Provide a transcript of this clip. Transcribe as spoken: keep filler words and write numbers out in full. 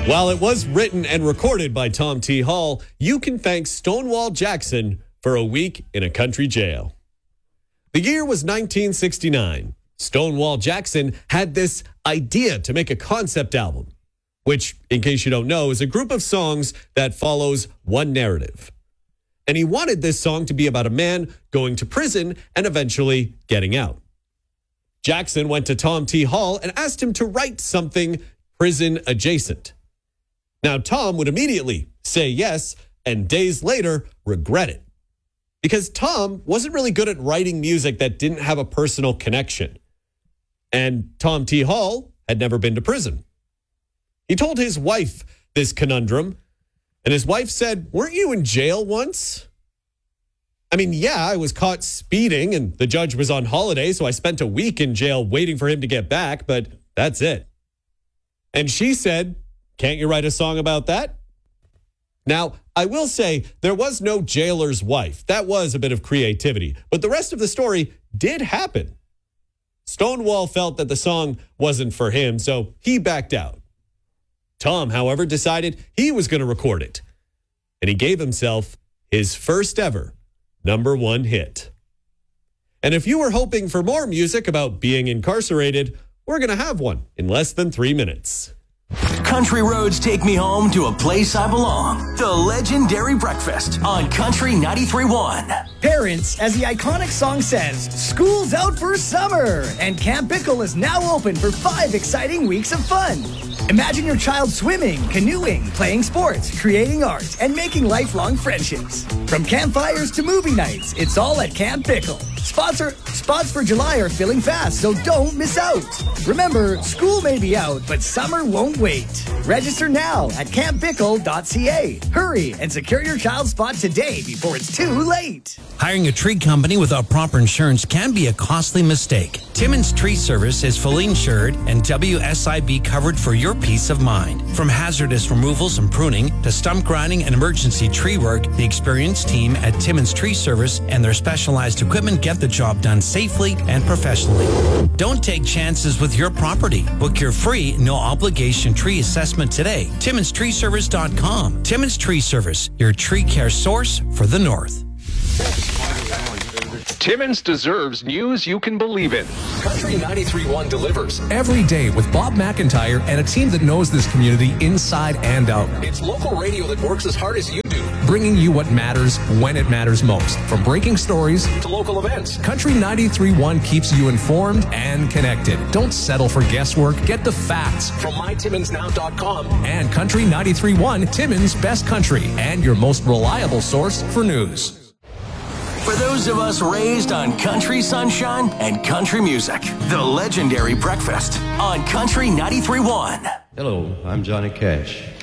While it was written and recorded by Tom T. Hall, you can thank Stonewall Jackson for a week in a country jail. The year was nineteen sixty-nine. Stonewall Jackson had this idea to make a concept album, which, in case you don't know, is a group of songs that follows one narrative. And he wanted this song to be about a man going to prison and eventually getting out. Jackson went to Tom T. Hall and asked him to write something prison adjacent. Now, Tom would immediately say yes and days later regret it, because Tom wasn't really good at writing music that didn't have a personal connection. And Tom T. Hall had never been to prison. He told his wife this conundrum, and his wife said, "Weren't you in jail once?" I mean, yeah, I was caught speeding and the judge was on holiday, so I spent a week in jail waiting for him to get back, but that's it. And she said, "Can't you write a song about that?" Now, I will say there was no jailer's wife. That was a bit of creativity, but the rest of the story did happen. Stonewall felt that the song wasn't for him, so he backed out. Tom, however, decided he was going to record it, and he gave himself his first ever number one hit. And if you were hoping for more music about being incarcerated, we're going to have one in less than three minutes. Country roads take me home to a place I belong. The legendary breakfast on Country ninety-three point one. Parents, as the iconic song says, school's out for summer, and Camp Bickle is now open for five exciting weeks of fun. Imagine your child swimming, canoeing, playing sports, creating art, and making lifelong friendships. From campfires to movie nights, it's all at Camp Bickle. Spots, are, spots for July are filling fast, so don't miss out. Remember, school may be out, but summer won't wait. Register now at camp bickle dot c a. Hurry and secure your child's spot today before it's too late. Hiring a tree company without proper insurance can be a costly mistake. Timmins Tree Service is fully insured and W S I B covered for your peace of mind. From hazardous removals and pruning to stump grinding and emergency tree work, the experienced team at Timmins Tree Service and their specialized equipment get the job done safely and professionally. Don't take chances with your property. Book your free, no-obligation tree assessment today. Timmins Tree Service dot com. Timmins Tree Service, your tree care source for the North. Timmins deserves news you can believe in. Country ninety-three point one delivers every day with Bob McIntyre and a team that knows this community inside and out. It's local radio that works as hard as you do, bringing you what matters when it matters most. From breaking stories to local events, Country ninety-three point one keeps you informed and connected. Don't settle for guesswork. Get the facts from my timmins now dot com and Country ninety-three point one, Timmins' best country and your most reliable source for news. For those of us raised on country sunshine and country music, the legendary breakfast on Country ninety-three point one. Hello, I'm Johnny Cash.